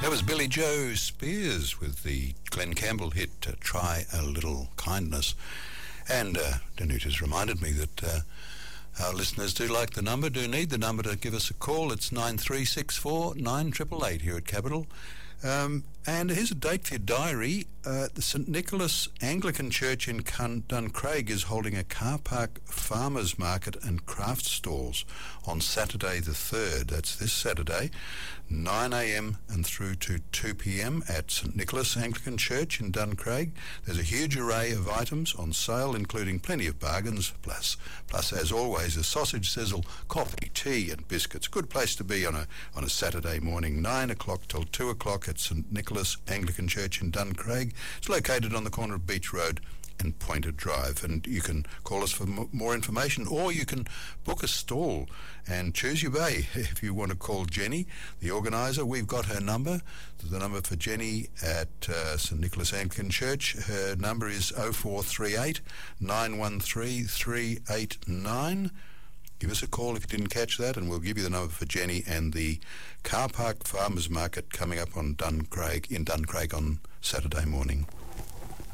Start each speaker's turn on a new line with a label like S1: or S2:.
S1: That was Billy Joe Spears with the Glenn Campbell hit, Try a Little Kindness. And Danuta's reminded me that our listeners do like the number, do need the number to give us a call. It's 9364 9888 here at Capital. And here's a date for your diary. The St Nicholas Anglican Church in Duncraig is holding a car park farmers market and craft stalls on Saturday the 3rd. That's this Saturday, 9 a.m. and through to 2 p.m. at St Nicholas Anglican Church in Duncraig. There's a huge array of items on sale, including plenty of bargains, plus as always, a sausage sizzle, coffee, tea and biscuits. Good place to be on a Saturday morning, 9 o'clock till 2 o'clock at St Nicholas Anglican Church in Duncraig. It's located on the corner of Beach Road and Pointer Drive, and you can call us for more information, or you can book a stall and choose your bay. If you want to call Jenny, the organiser, we've got her number. The number for Jenny at St Nicholas Anglican Church, her number is 0438 913 389. Give us a call if you didn't catch that, and we'll give you the number for Jenny and the car park farmers market coming up on in Duncraig on Saturday morning.